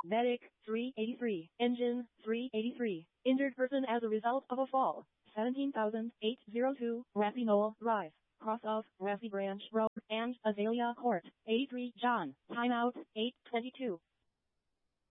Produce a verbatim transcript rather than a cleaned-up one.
Medic, three eighty-three. Engine, three eighty-three. Injured person as a result of a fall, seventeen thousand eight hundred two. Raffy Knoll Drive, cross of Raffy Branch Road and Azalea Court, eighty-three. John, timeout, eight twenty-two.